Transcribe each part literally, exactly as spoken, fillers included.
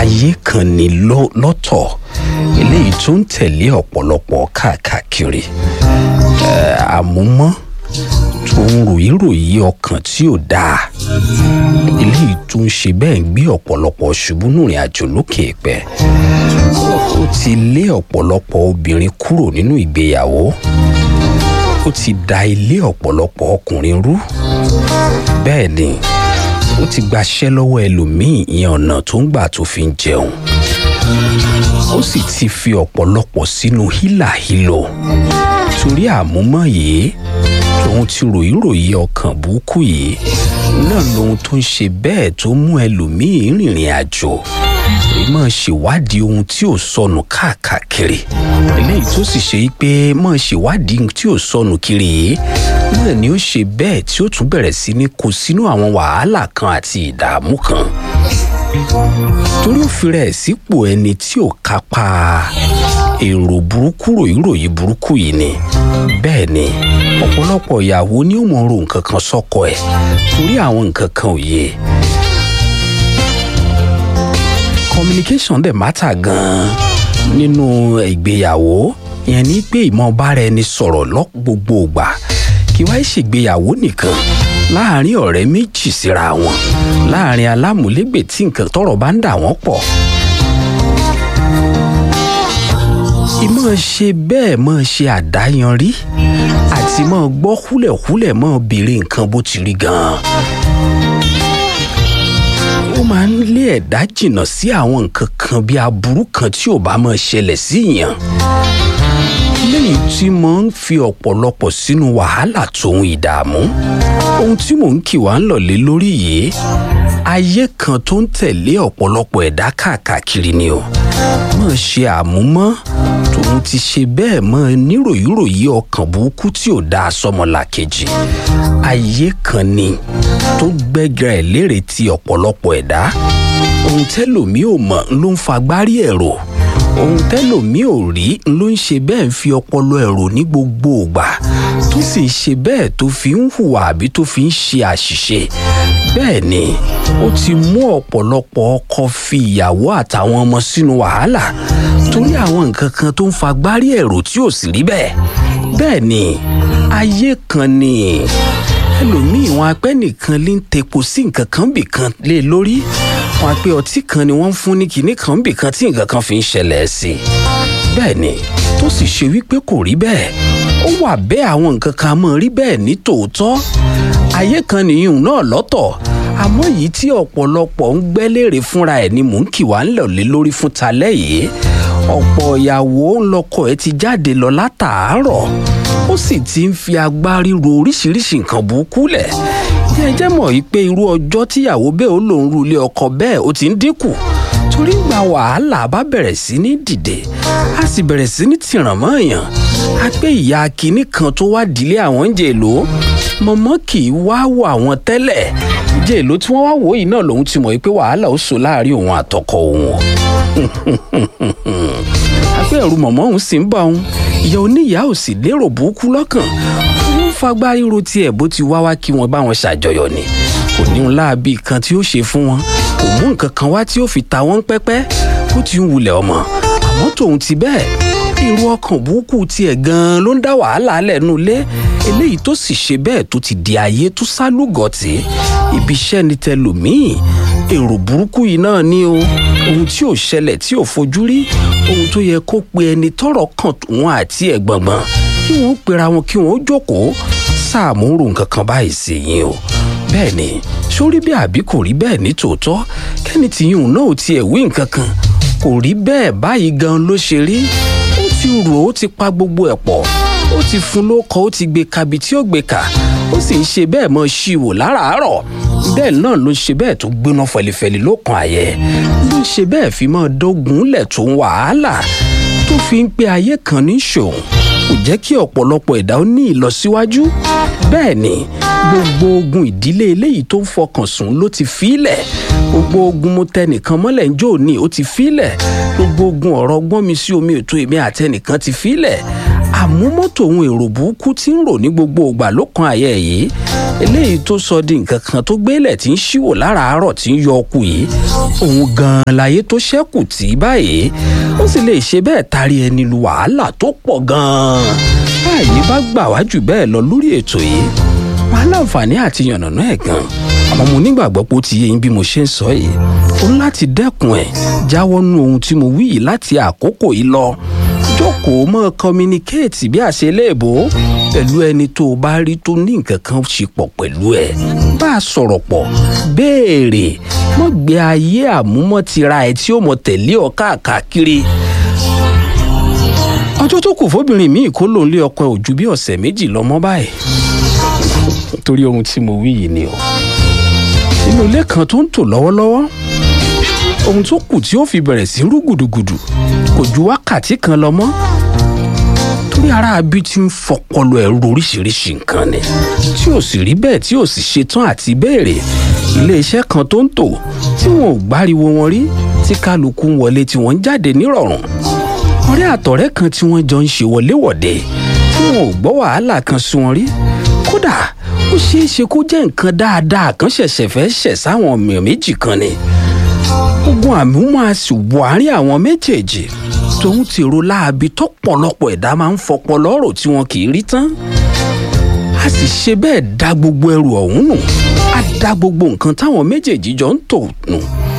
ayé kan ní lọ́tọ̀ eléyìí tó ń tẹ̀lé ọ̀pọ̀lọpọ̀ káàkiri àmúmọ́ tó ń ròyìnròyìn ọkàn tí ò dáa eléyìí tó ń ṣe bẹ́ẹ̀ ń gbé ọ̀pọ̀lọpọ̀ ṣubú nùrìn àjò lókè pẹ́ ó ti lé ọ̀pọ̀lọpọ̀ obìnrin kúrò nínú ìgbéyàwó ó ti da ilé ọ̀pọ̀lọpọ̀ ọkùnrin rú bẹ́ẹ̀ ni ó ti gbaṣẹ́ lọ́wọ́ ẹlòmíì ìyẹn ọ̀nà tó ń gbà tó fi ń jẹun ó sì ti fi ọ̀pọ̀lọpọ̀ sínú hílàhílò torí àmúmọ́ yìí tóun ti ròyìnròyìn ọkàn burúkú yìí náà lohun tó ń ṣe bẹ́ẹ̀ tó mú ẹlòmíì rìnrìn àjò èyí máa ṣèwádìí ohun tí ò sọnù káàkiri eléyìí tó sì ṣe pé máa ṣèwádìí ohun tí ò sọnù kiri yìí náà ni ó ṣe bẹ́ẹ̀ tí ó tún bẹ̀rẹ̀ sí ní kó sínú àwọn wàhálà kan àti ìdààmú kan torí ó fi rẹ̀ sípò ẹni tí ò kápá èrò burúkú ròyìnròyìn burúkú yìí ni bẹ́ẹ̀ ni ọ̀pọ̀lọpọ̀ ìyàwó ni ó mọ̀ ro nǹkan kan sọ́kọ ẹ̀ torí àwọn nǹkan kan ò yé communication dẹ̀ matter gan-an nínú ìgbéyàwó yẹn ní pé ìmọ̀ bára ẹni sọ̀rọ̀ lọ́ gbogbo ìgbà kí wáá ṣègbéyàwó nìkan láàrin ọ̀rẹ́ méjì síra wọn láàrin alámúlégbè tí nǹkan tọ́rọ̀ bá ń dà wọ́n pọ̀. ìmọ̀ ṣe bẹ́ẹ̀ mọ̀ ṣe àdáyanrí àti mọ̀ gbọ́ húlẹ̀húlẹ̀ mọ̀ béèrè nǹkan bó ti rí gan-an. ó máa ń lé ẹ̀dá jìnnà sí àwọn nǹkan kan bí aburú kan tí ò bá máa ṣẹlẹ̀ sí yàn lẹ́yìn tí mo ń fi ọ̀pọ̀lọpọ̀ sínú wàhálà tòun ìdààmú ohun tí mò ń kì wá ń lọ̀lé lórí yìí ayé kan tó ń tẹ̀lé ọ̀pọ̀lọpọ̀ ẹ̀dá káàkiri ni o mọ̀ ṣe àmúmọ́ tòun ti ṣe bẹ́ẹ̀ mọ́ níròyìnròyìn ọkàn burúkú tí ò dáa sọmọlàkejì ayé kan ni tó gbẹ́gà ẹ̀ lérè ti ọ̀pọ̀lọpọ̀ ẹ̀dá ohun tẹ́lòmí ò mọ̀ ló ń fagbárí ẹ̀rọ ohun tẹ́lòmí ò rí ló ń ṣe bẹ́ẹ̀ ń fi ọpọlọ ẹ̀rọ ní gbogbo ìgbà tó sì ń ṣe bẹ́ẹ̀ tó fi ń hùwà àbí tó fi ń ṣe àṣìṣe bẹ́ẹ̀ ni ó ti mú ọ̀pọ̀lọpọ̀ ọkọ fi ìyàwó àtàwọn ọmọ sínú wàhálà torí àwọn nǹkan kan tó ń fagbárí ẹ̀rọ tí ò sì rí bẹ́ẹ̀ bẹ́ẹ̀ ni ayé kan ni ẹlòmíì wọn apẹ́ nìkan lè ń tepo sí nǹkan kan bì kan lé lórí wọn apẹ́ ọtí kan ni wọ́n ń fún ní kinní kan bì kan tí nǹkan kan fi ń ṣẹlẹ̀ sí i bẹ́ẹ̀ ni tó sì ṣe wípé kò rí bẹ́ẹ̀ ó wà bẹ́ẹ̀ àwọn nǹkan kan mọ̀ rí bẹ́ẹ̀ ní tòótọ́ ayé kan nìyún náà lọ́tọ̀ àmọ́ yìí tí ọ̀pọ̀lọpọ̀ ń gbẹ́lérè fúnra ẹ̀ ni mò ń kì wá ń lọ̀lé lórí fún talẹ́ yìí ọ̀pọ̀ ìyàwó ńlọkọ ẹ̀ ti jáde lọ látàárọ̀ ó sì ti ń fi agbárí ro oríṣiríṣi nǹkan burúkú lẹ̀ ẹ jẹ́ mọ̀ yìí pé irú ọjọ́ tíyàwó bẹ́ẹ̀ ó lòún ru ilé ọkọ bẹ́ẹ̀ ó ti ń dínkù torí gba wàhálà bá bẹ̀rẹ̀ sí ní dìde a sì bẹ̀rẹ̀ sí ní tìràn mọ́ èèyàn a pé ìyá kínní kan tó wá dílé àwọn ń jẹ èlò mọ̀mọ́ kì í wá wọ àwọn tẹ́lẹ̀ jẹ́ èlò tí wọ́n wá wò yìí náà lòun ti mọ̀ pé wàhálà ó so láàrin òun àtọkọ òun àpé ẹ̀rù mọ̀mọ́ òun sì ń bá òun ìyá oníyàá ò sì lérò burúkú lọ́kàn òun fagbá ríro tiẹ̀ bó ti wá wá kí wọ́n bá wọn ṣàjọyọ̀ ni kò ní un láàbì kan tí ó ṣe fún wọn kò mú nǹkan kan wá tí ó fi ta wọ́n pẹ́pẹ́ bó ti ń wulẹ̀ ọmọ àmọ́ tòun ti bẹ́ẹ̀ irú ọkàn burúkú tiẹ̀ gan-an ló ń dá wàhálà lẹ́nu lé eléyìí tó sì ṣe bẹ́ẹ̀ tó ti di ayé tó sálúgọ̀tì ibi iṣẹ́ ni tẹlòmíì èrò burúkú yìí náà ni o ohun tí ò ṣẹlẹ̀ tí ò fojú rí ohun tó yẹ kó pe ẹni tọ́rọ̀ kàn wọn àti ẹ̀ gbọ̀ngbọ̀n kí wọ́n pera wọn kí wọ́n jókòó sáàmúrò nǹkan kan báyìí sí yín o bẹ́ẹ̀ ni sórí bí àbí kò rí bẹ́ẹ̀ ní tòótọ́ kẹ́ni tìyún náà ò tiẹ̀ wí nǹkan kan kò rí bẹ́ẹ̀ báyìí gan ló ṣe rí ó ti rò ó ti pa gbogbo ẹ̀ pọ̀ ó ti fún lóko ó ti gbé kabi tí ó gbé kà ó sì ń ṣe bẹ́ẹ̀ mọ́ ṣíwò láràárọ̀ bẹ́ẹ̀ náà ló ń ṣe bẹ́ẹ̀ tó gbóná fẹlifẹli lókàn àyẹ̀ ló ń ṣe bẹ́ẹ̀ fi máa dógun lẹ̀ tó ń wàhálà tó fi ń pe ayé kan ní ṣòun kò jẹ́ kí ọ̀pọ̀lọpọ̀ ẹ̀dá ó ní ìlọsíwájú bẹ́ẹ̀ ni gbogbo ogun ìdílé eléyìí tó ń fọkàn sùn ló ti fílẹ̀ gbogbo ogun mo tẹnìkan mọ́lẹ̀ ń jò ní ó ti fílẹ̀ gbogbo ogun ọ̀rọ̀ gbọ́n mi sí omi ètò èmi àtẹnìkan ti fílẹ̀ àmúmọ́tò ohun èrò burúkú tí ń rò ní gbogbo ìgbà ló kan àyà ẹ̀ yìí eléyìí tó sọ di nǹkan kan tó gbélẹ̀ tí ń ṣíwò láràárọ̀ tí ń yọ ọkù yìí òun gan-an láyé tó ṣẹ́kù tí báyìí ó sì lè ṣe bẹ́ẹ̀ tarí ẹni lu wàhálà tó pọ̀ gan-an báyìí bá gbà wá jù bẹ́ẹ̀ lọ lórí ètò yìí wàhálà àǹfààní àti yànnàná ẹ̀ gan-an àmọ́ mo nígbàgbọ́ pé ó ti yé yín bí mo ṣe ń sọ yìí ó ní láti dẹ́kun ẹ̀ jáwọ́ nú ohun tí mo wí yìí láti àkókò yìí lọ jókòó mọ́ communicate bí àṣẹ léèbó pẹ̀lú ẹni tó o bá rí tó ní nǹkan kan ṣe pọ̀ pẹ̀lú ẹ̀ bá a sọ̀rọ̀ pọ̀ béèrè mọ́ gbé ayé àmúmọ́ tira ẹ̀ tí ó mọ̀ tẹ̀lé ọ káàkiri ọjọ́ tó kù fóbìnrin míì kó lòun lé ọkọ ẹ̀ ò ju bí ọ̀sẹ̀ méjì lọ mọ́ báyìí torí ohun tí mo wí yìí ni o inú ilé kan tó ń tò lọ́wọ́lọ́wọ́ ohun tó kù tí ó fi bẹ̀rẹ̀ sí rú gùdùgùdù kò ju wákàtí kan lọ mọ́ torí ara abi ti ń fọpọlọ ẹ̀rọ oríṣiríṣi nǹkan ni tí ò sì rí bẹ́ẹ̀ tí ò sì ṣetán àti béèrè iléeṣẹ́ kan tó ń tò tí wọn ò gbáriwo wọn rí tí kálukú ń wọlé tí wọ́n ń jáde nírọ̀rùn ọ̀rẹ́ àtọ̀rẹ́ kan tí wọ́n jọ ń ṣe wọléwọ̀de tí wọn ò gbọ́ wàhálà kan sí wọn rí kódà ó ṣeé ṣe kó jẹ́ nǹkan dáadáa kan ṣẹ̀ṣẹ̀ fẹ́ ṣẹ̀ sáwọn ọmọ méjì kan ni ogun àmúmọ́ a sì wọ àárín àwọn méjèèjì tóun ti ro láabi tó pọ̀lọpọ̀ ẹ̀dá máa ń fọpọ lọ́rọ̀ tí wọn kì í rí tán a sì ṣe bẹ́ẹ̀ dá gbogbo ẹrù ọ̀hún nù a dá gbogbo nǹkan táwọn méjèèjì jọ ń tò nù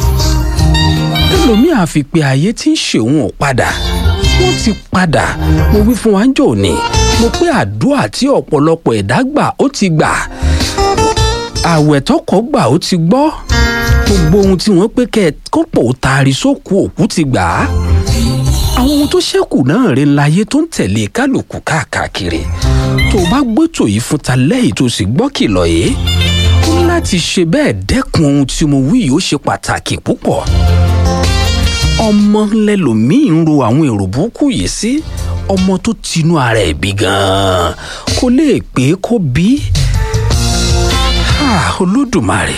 ẹlòmíà fi pé ayé tí ń ṣe òun ò padà wọ́n ti padà mo wí fún wa ń jò ní mo pé àdúrà tí ọ̀pọ̀lọpọ̀ ẹ̀dá gbà ó ti gbà àwẹ̀ tọkọ gbà ó ti gbọ́ gbogbo ohun tí wọ́n pé kẹ́ ẹ kọ́pọ̀ taari sókù òkú ti gbà á àwọn ohun tó ṣẹ́kù náà rẹ̀ láyé tó ń tẹ̀lé kálukú káàkiri tó o bá gbẹ́tò yìí fún ta lẹ́yìn tó sì gbọ́ kìlọ̀ yìí ó ní láti ṣe bẹ́ẹ̀ dẹ́kun ohun tí mo wí yìí ó ṣe pàtàkì púpọ̀ ọmọ lẹ́lòmíì ń ro àwọn èrò burúkú yìí sí ọmọ tó tinú ara ẹ̀ bí gan-an kò lè pé kó bí Olódùmarè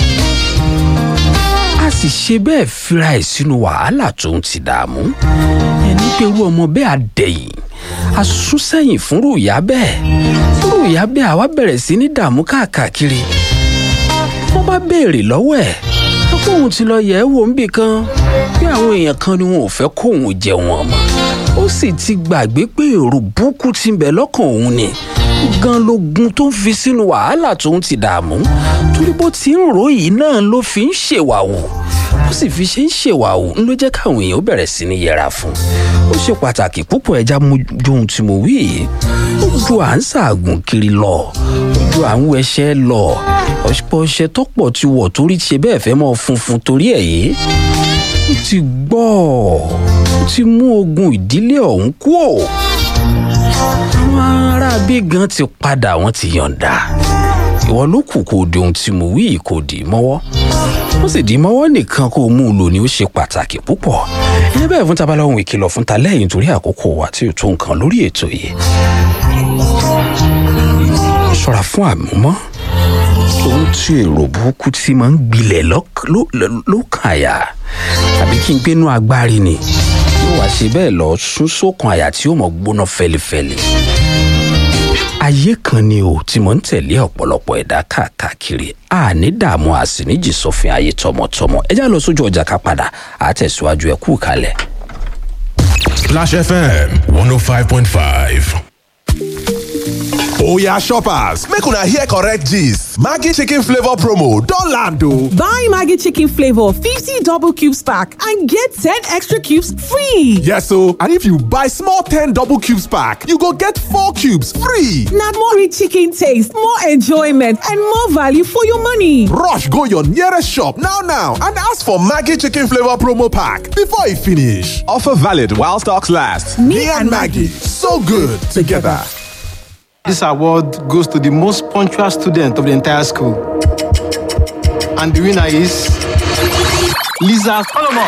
a sì ṣe bẹ́ẹ̀ fira ẹ̀ sínú wàhálà tó ń ti dààmú ẹni pé irú ọmọ bẹ́ẹ̀ á dẹ̀yìn a sún sẹ́yìn fúnrú ìyá bẹ́ẹ̀ fúnrú ìyá bẹ́ẹ̀ àwa bẹ̀rẹ̀ sí ní dààmú káàkiri wọ́n bá béèrè lọ́wọ́ ẹ̀ kóun ti lọ yẹ̀ ẹ́ wò níbì kan bí àwọn èèyàn kan ni wọn ò fẹ́ kóun jẹ wọn mọ́ ó sì ti gbàgbé pé èrò burúkú ti ń bẹ lọ́kàn òun ni gan lógun tó ń fi sínú wàhálà tó ń ti dààmú torí bó ti ń rò yìí náà ló fi ń ṣèwàwù ó sì fi ṣe ń ṣèwàwù ń ló jẹ́ káwọn èèyàn bẹ̀rẹ̀ sí ní yẹra fún ó ṣe pàtàkì púpọ̀ ẹja mójú ohun tí mo wí yìí ó ju à ń ṣàgùn kiri lọ ó ju à ń wẹṣẹ́ lọ ọ̀pọ̀ ọṣẹ tọ́pọ̀ ti wọ̀ torí ṣe bẹ́ẹ̀ fẹ́ mọ́ funfun torí ẹ̀ yìí ó ti gbọ́ ó ti mú ogun ìdílé ọ̀hún kú ò àwọn aráabí gan ti padà wọ́n ti yọ̀ǹda ìwọ ló kù kó di ohun tí mo wí kò dì í mọ́wọ́ ó sì dì í mọ́wọ́ nìkan kó o mú un lò ní ó ṣe pàtàkì púpọ̀ ẹni bẹ́ẹ̀ fún tabalẹ̀ ohun ìkìlọ̀ fún ta lẹ́yìn torí àkókò wa tí ò tó nǹkan lórí ètò yìí ṣọ́ra fún àmúmọ́ ohun tí èrò burúkú tí máa ń gbilẹ̀ lọ́kàn àyà tàbí kí n gbénú agbárí ni yóò wá ṣe bẹ́ẹ̀ lọ sún sókàn àyà tí ó mọ̀ gbóná fẹ́lifẹ́li ayé kan ni o tí mo ń tẹ̀lé ọ̀pọ̀lọpọ̀ ẹ̀dá káàkiri àní dààmú àsìníjì sófin ayé tọmọtọmọ ẹ já lọ sójú ọjà ká padà àtẹ̀síwájú ẹ kú kalẹ̀. Splash F M one oh five point five. Oya shoppers, make una hear correct gist. Maggi chicken flavor promo don land o. Buy Maggi chicken flavor fifty double cubes pack and get ten extra cubes free. Yes o, and if you buy small ten double cubes pack, you go get four cubes free. Na more rich chicken taste, more enjoyment and more value for your money. Rush go your nearest shop now now and ask for Maggi chicken flavor promo pack before e finish. Offer valid while stocks last. Me and Maggi, so good together. This award goes to the most punctual student of the entire school. And the winner is Lisa Solomon.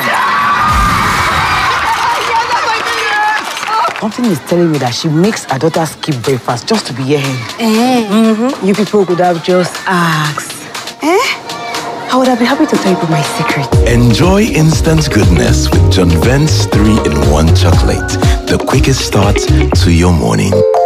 Something is telling me that she makes her daughter skip breakfast just to be here. Eh? Mm-hmm. You people could have just asked. Eh? I would have been happy to tell you my secret. Enjoy instant goodness with John Vent's three in one chocolate. The quickest start to your morning.